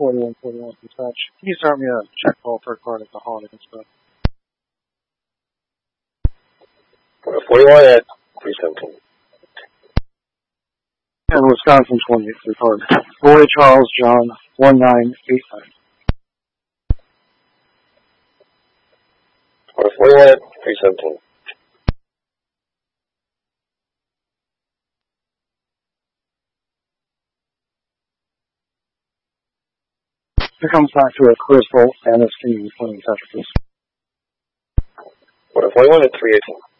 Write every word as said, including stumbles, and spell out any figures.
forty-one forty-one dispatch. Can you start me a check call third card at the holiday and stuff? forty-one at three seventeen. And Wisconsin twenty-eight third card. Roy Charles John one nine eight nine. forty-one at three seventeen. It comes back to a Crystal and a Steve twenty seconds. forty-one at three eighteen.